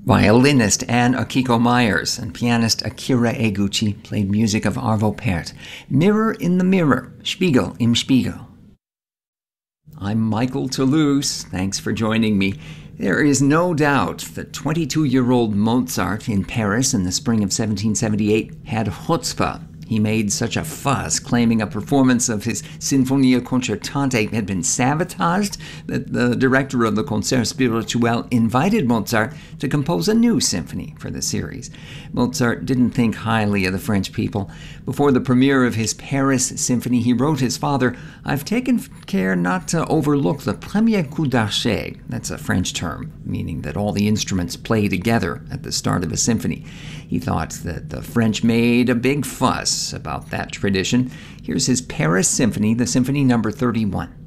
Violinist Anne Akiko Myers and pianist Akira Eguchi played music of Arvo Pärt. Mirror in the Mirror, Spiegel im Spiegel. I'm Michael Toulouse. Thanks for joining me. There is no doubt that 22-year-old Mozart in Paris in the spring of 1778 had chutzpah. He made such a fuss, claiming a performance of his Sinfonia Concertante had been sabotaged, that the director of the Concert Spirituel invited Mozart to compose a new symphony for the series. Mozart didn't think highly of the French people. Before the premiere of his Paris symphony, he wrote his father, "I've taken care not to overlook the premier coup d'archet." That's a French term, meaning that all the instruments play together at the start of a symphony. He thought that the French made a big fuss about that tradition. Here's his Paris Symphony, the Symphony number 31.